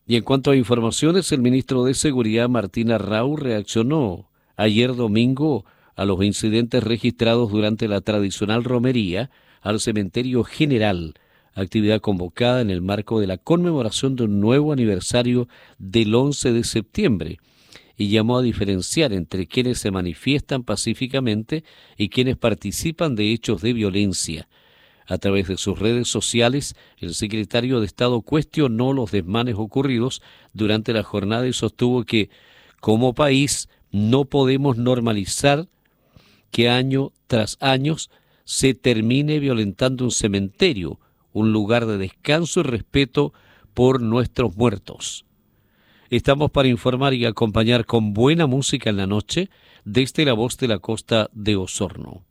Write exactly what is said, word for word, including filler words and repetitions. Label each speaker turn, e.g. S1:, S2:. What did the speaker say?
S1: Y en cuanto a informaciones, el ministro de Seguridad, Martín Arrau, reaccionó ayer domingo a los incidentes registrados durante la tradicional romería al Cementerio General, actividad convocada en el marco de la conmemoración de un nuevo aniversario del once de septiembre, y llamó a diferenciar entre quienes se manifiestan pacíficamente y quienes participan de hechos de violencia. A través de sus redes sociales, el secretario de Estado cuestionó los desmanes ocurridos durante la jornada y sostuvo que, como país, no podemos normalizar que año tras año se termine violentando un cementerio, un lugar de descanso y respeto por nuestros muertos. Estamos para informar y acompañar con buena música en la noche desde la voz de la costa de Osorno.